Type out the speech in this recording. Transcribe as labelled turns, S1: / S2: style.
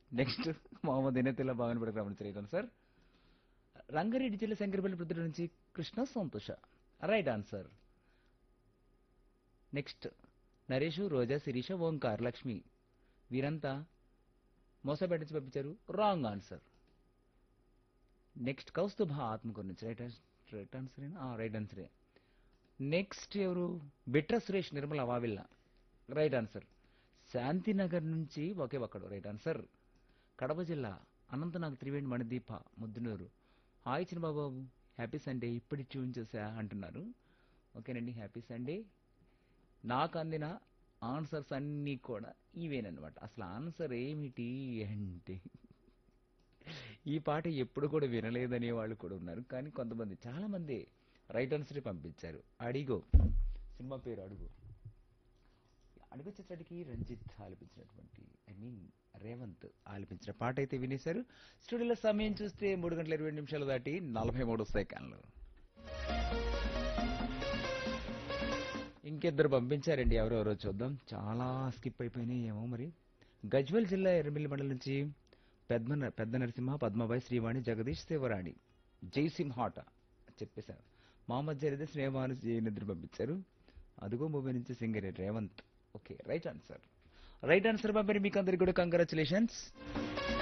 S1: Next Mohammed ఇనతుల్లా భావనపడి గమనించలేదాం sir. Rangareddy జిల్లా శంకరపల్లి ప్రొద్దుట నుంచి కృష్ణ సంతోష. Right answer. నెక్స్ట్ నరేష్, రోజా, శిరీష, ఓంకార్, లక్ష్మి వీరంతా మోసపేట నుంచి పంపించారు. Wrong answer. Next Kaustubha Atmakur నుంచి రైట్ ఆన్సర్. రైట్ ఆన్సరే. నెక్స్ట్ ఎవరు? బిట్ర సురేష్, నిర్మల, వావిల్ల. Right answer. శాంతినగర్ నుంచి ఒకే ఒక్కడు రైట్ ఆన్సర్. కడప జిల్లా అనంతనాగ్, త్రివేణి, మణిదీప, ముద్దునూరు. హాయ్ చిన్నబాబు, హ్యాపీ సండే, ఇప్పుడు ట్యూన్ చేసా అంటున్నారు. ఓకేనండి, హ్యాపీ సండే. నాకు అందిన ఆన్సర్స్ అన్నీ కూడా ఇవేనమాట. అసలు ఆన్సర్ ఏమిటి అంటే ఈ పాట ఎప్పుడు కూడా వినలేదనే వాళ్ళు కూడా ఉన్నారు. కానీ కొంతమంది, చాలా మంది రైట్ ఆన్సర్ పంపించారు. అడిగో సినిమా పేరు అడుగు. అడుగు చిత్రానికి రంజిత్ ఆలపించినటువంటి, ఐ మీన్ రేవంత్ ఆలపించిన పాట అయితే వినేశారు. స్టూడియోలో సమయం చూస్తే 3 గంటల 20 నిమిషాలు దాటి 43 సెకండ్లు. ఇంకిద్దరు పంపించారండి, ఎవరెవరో చూద్దాం. చాలా స్కిప్ అయిపోయినాయి ఏమో మరి. గజ్వెల్ జిల్లా ఎర్రమిల్లి మండలం నుంచి పెద్ద నరసింహ, పద్మబాయి, శ్రీవాణి, జగదీష్, శివరాణి, జయసింహాట చెప్పేశారు. మహమ్మద్ జరీద్, స్నేహమాను, నిద్ర పంపించారు. అదుగో మూవీ నుంచి singer Revanth. Okay, right answer. Right answer పంపిణీ మీకు అందరికి కూడా కంగ్రాచులేషన్స్.